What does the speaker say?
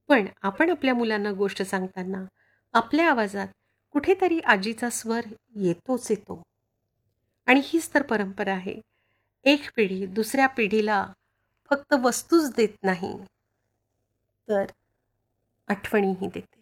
पण आपण आपल्या मुलांना गोष्ट सांगताना आपल्या आवाजात कुठेतरी आजीचा स्वर येतोच येतो. आणि हीच तर परंपरा आहे. एक पिढी दुसऱ्या पिढीला फक्त वस्तूच देत नाही, तर आठवणीही देते.